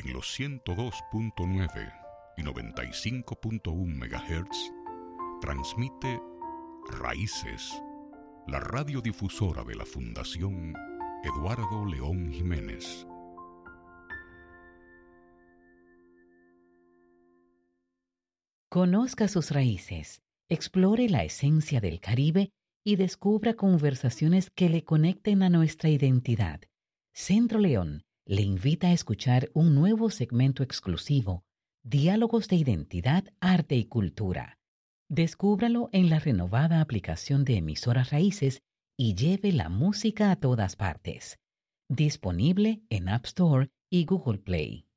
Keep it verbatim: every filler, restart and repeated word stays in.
en los ciento dos punto nueve y noventa y cinco punto uno megahertz, transmite Raíces, la radiodifusora de la Fundación Eduardo León Jiménez. Conozca sus raíces, explore la esencia del Caribe y descubra conversaciones que le conecten a nuestra identidad. Centro León le invita a escuchar un nuevo segmento exclusivo, Diálogos de Identidad, Arte y Cultura. Descúbralo en la renovada aplicación de Emisoras Raíces y lleve la música a todas partes. Disponible en App Store y Google Play.